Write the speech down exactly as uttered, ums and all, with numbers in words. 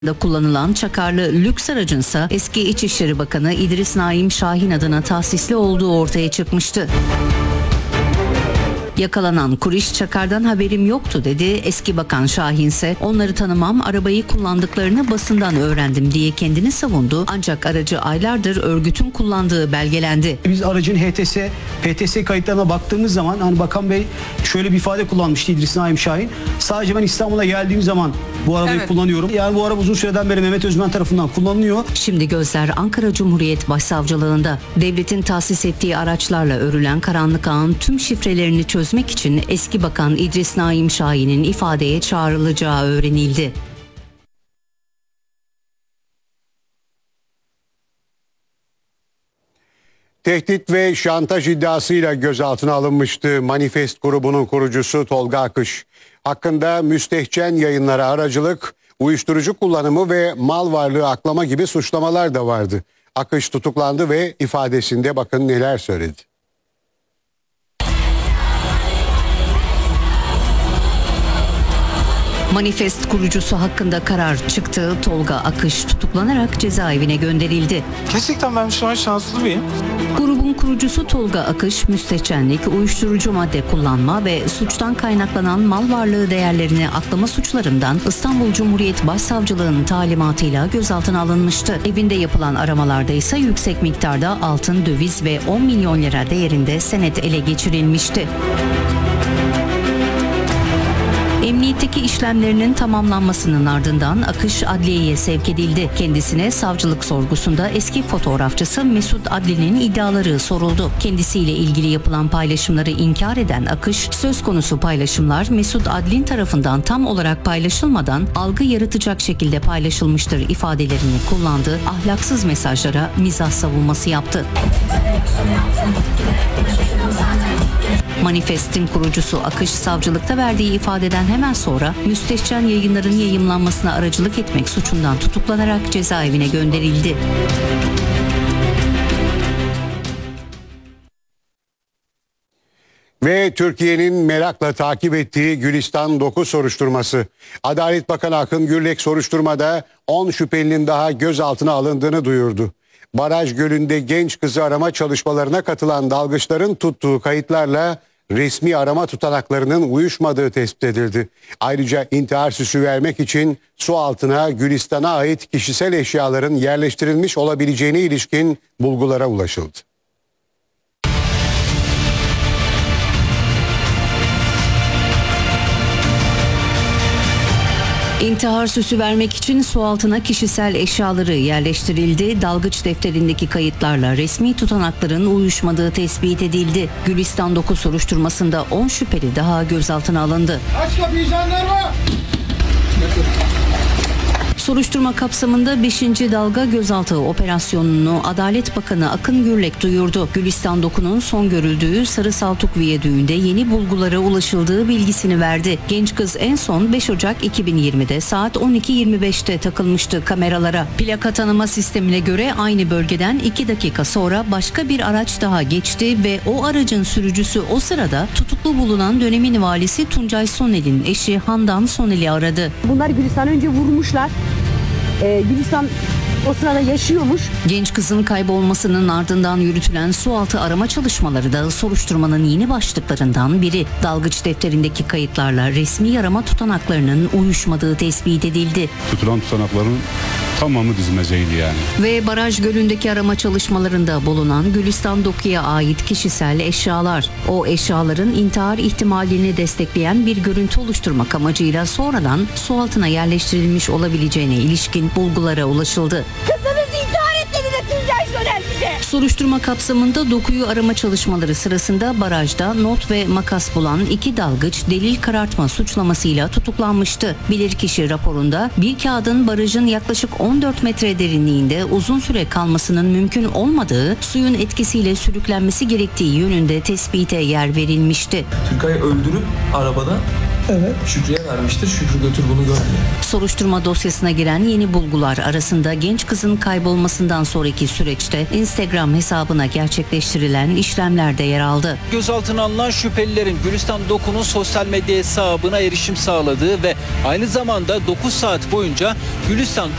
da kullanılan çakarlı lüks aracınsa eski İçişleri Bakanı İdris Naim Şahin adına tahsisli olduğu ortaya çıkmıştı. Yakalanan Kuriş, çakardan haberim yoktu dedi. Eski Bakan Şahin ise onları tanımam, arabayı kullandıklarını basından öğrendim diye kendini savundu. Ancak aracı aylardır örgütün kullandığı belgelendi. Biz aracın H T S, P T S kayıtlarına baktığımız zaman hani Bakan Bey şöyle bir ifade kullanmıştı, İdris Naim Şahin. Sadece ben İstanbul'a geldiğim zaman bu arabayı evet. kullanıyorum. Yani bu araba uzun süreden beri Mehmet Özmen tarafından kullanılıyor. Şimdi gözler Ankara Cumhuriyet Başsavcılığında. Devletin tahsis ettiği araçlarla örülen karanlık ağın tüm şifrelerini çözmek için eski Bakan İdris Naim Şahin'in ifadeye çağrılacağı öğrenildi. Tehdit ve şantaj iddiasıyla gözaltına alınmıştı Manifest grubunun kurucusu Tolga Akış. Hakkında müstehcen yayınlara aracılık, uyuşturucu kullanımı ve mal varlığı aklama gibi suçlamalar da vardı. Akış tutuklandı ve ifadesinde bakın neler söyledi. Manifest kurucusu hakkında karar çıktı. Tolga Akış tutuklanarak cezaevine gönderildi. Gerçekten ben şu an şanslı mıyım? Grubun kurucusu Tolga Akış, müstehcenlik, uyuşturucu madde kullanma ve suçtan kaynaklanan mal varlığı değerlerini aklama suçlarından İstanbul Cumhuriyet Başsavcılığı'nın talimatıyla gözaltına alınmıştı. Evinde yapılan aramalarda ise yüksek miktarda altın, döviz ve on milyon lira değerinde senet ele geçirilmişti. Emniyetteki işlemlerinin tamamlanmasının ardından Akış adliyeye sevk edildi. Kendisine savcılık sorgusunda eski fotoğrafçısı Mesut Adli'nin iddiaları soruldu. Kendisiyle ilgili yapılan paylaşımları inkar eden Akış, söz konusu paylaşımlar Mesut Adlin tarafından tam olarak paylaşılmadan algı yaratacak şekilde paylaşılmıştır ifadelerini kullandı. Ahlaksız mesajlara mizah savunması yaptı. Manifest'in kurucusu Akış, savcılıkta verdiği ifadeden hemen sonra müstehcen yayınların yayımlanmasına aracılık etmek suçundan tutuklanarak cezaevine gönderildi. Ve Türkiye'nin merakla takip ettiği Gülistan dokuz soruşturması. Adalet Bakanı Akın Gürlek soruşturmada on şüphelinin daha gözaltına alındığını duyurdu. Baraj Gölü'nde genç kızı arama çalışmalarına katılan dalgıçların tuttuğu kayıtlarla resmi arama tutanaklarının uyuşmadığı tespit edildi. Ayrıca intihar süsü vermek için su altına Gülistan'a ait kişisel eşyaların yerleştirilmiş olabileceğine ilişkin bulgulara ulaşıldı. İntihar süsü vermek için su altına kişisel eşyaları yerleştirildi. Dalgıç defterindeki kayıtlarla resmi tutanakların uyuşmadığı tespit edildi. Gülistan dokuz soruşturmasında on şüpheli daha gözaltına alındı. Aç kapıyı jandarma! Soruşturma kapsamında beşinci dalga gözaltı operasyonunu Adalet Bakanı Akın Gürlek duyurdu. Gülistan doku'nun son görüldüğü Sarı Saltuk Viyadüğü'nde yeni bulgulara ulaşıldığı bilgisini verdi. Genç kız en son beş Ocak iki bin yirmide saat on iki yirmi beşte takılmıştı kameralara. Plaka tanıma sistemine göre aynı bölgeden iki dakika sonra başka bir araç daha geçti ve o aracın sürücüsü o sırada tutuklu bulunan dönemin valisi Tuncay Sonel'in eşi Handan Sonel'i aradı. Bunlar Gülistan önce vurmuşlar. Ee, Gülistan o sırada yaşıyormuş. Genç kızın kaybolmasının ardından yürütülen sualtı arama çalışmaları da soruşturmanın yeni başlıklarından biri. Dalgıç defterindeki kayıtlarla resmi arama tutanaklarının uyuşmadığı tespit edildi. Tutulan tutanakların tamamı dizmeceydi yani. Ve Baraj Gölü'ndeki arama çalışmalarında bulunan Gülistan doku'ya ait kişisel eşyalar. O eşyaların intihar ihtimalini destekleyen bir görüntü oluşturmak amacıyla sonradan su altına yerleştirilmiş olabileceğine ilişkin bulgulara ulaşıldı. Kızımız intihar etti dedi Tuncay Sonel bize. Soruşturma kapsamında dokuyu arama çalışmaları sırasında barajda not ve makas bulan iki dalgıç delil karartma suçlamasıyla tutuklanmıştı. Bilirkişi raporunda bir kağıdın barajın yaklaşık on dört metre derinliğinde uzun süre kalmasının mümkün olmadığı, suyun etkisiyle sürüklenmesi gerektiği yönünde tespite yer verilmişti. Türkay'ı öldürüp arabada Evet. Şükrü'ye vermiştir. Şükrü götür bunu gör diye. Soruşturma dosyasına giren yeni bulgular arasında genç kızın kaybolmasından sonraki süreçte Instagram hesabına gerçekleştirilen işlemler de yer aldı. Gözaltına alınan şüphelilerin Gülistan Doku'nun sosyal medya hesabına erişim sağladığı ve aynı zamanda dokuz saat boyunca Gülistan